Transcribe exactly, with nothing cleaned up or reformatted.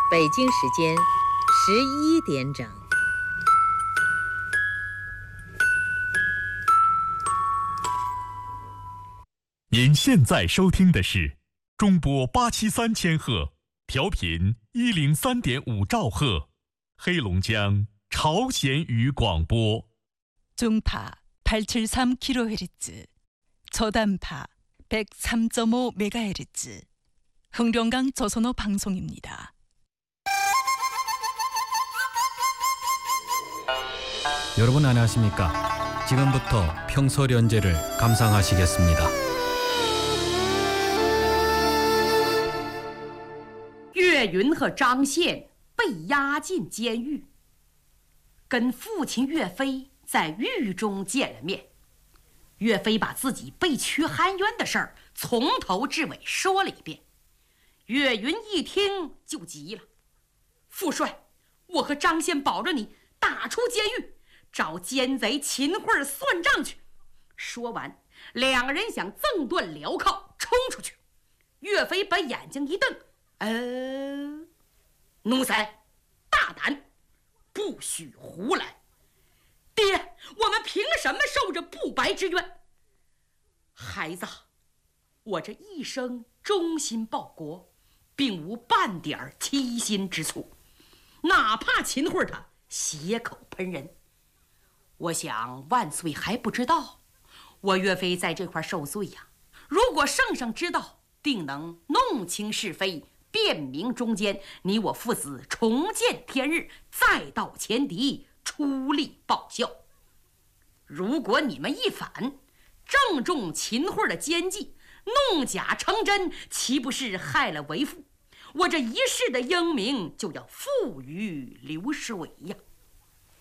北京时间十一点整。 您现在收听的是中波八七三千赫，调频一零三点五兆赫，黑龙江朝鲜语广播。 중파 팔백칠십삼 킬로헤르츠, 저단파 백삼 점 오 메가헤르츠, 흥룡강 조선어 방송입니다. 여러분 안녕하십니까? 지금부터 평소련제를 감상하시겠습니다. 岳云和张宪被押进监狱，跟父亲岳飞在狱中见了面。岳飞把自己被驱含冤的事儿从头至尾说了一遍。岳云一听就急了：“父帅，我和张宪保着你打出监狱，找奸贼秦桧算账去。”说完，两个人想赠断镣铐冲出去。岳飞把眼睛一瞪：“呃，奴才大胆，不许胡来！爹，我们凭什么受着不白之冤？孩子，我这一生忠心报国，并无半点欺心之处，哪怕秦桧他血口喷人。我想万岁还不知道，我岳飞在这块受罪呀、啊。如果圣上知道，定能弄清是非，辨明忠奸，你我父子重见天日，再到前敌，出力报效。如果你们一反，正中秦桧的奸计，弄假成真，岂不是害了为父？我这一世的英名就要付于流水呀！